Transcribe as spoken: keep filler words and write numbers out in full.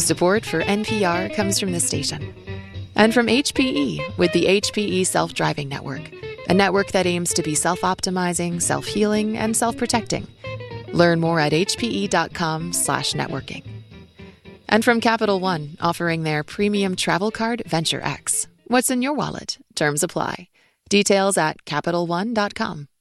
Support for N P R comes from this station. And from H P E with the H P E Self-Driving Network, a network that aims to be self-optimizing, self-healing, and self-protecting. Learn more at hpe.com slash networking. And from Capital One, offering their premium travel card, Venture X. What's in your wallet? Terms apply. Details at capital one dot com.